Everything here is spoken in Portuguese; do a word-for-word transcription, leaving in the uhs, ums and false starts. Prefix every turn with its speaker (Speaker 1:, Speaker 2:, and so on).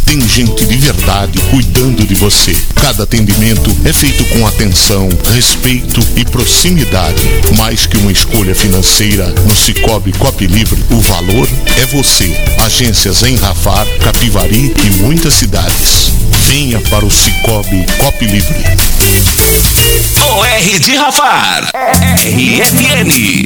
Speaker 1: Tem gente de verdade cuidando de você. Cada atendimento é feito com atenção, respeito e proximidade. Mais que uma escolha financeira, no Cicobi Copilivre, o valor é você. Agências em Rafar, Capivari e muitas cidades. Venha para o Cicobi Copilivre.
Speaker 2: O R de Rafar, R F N.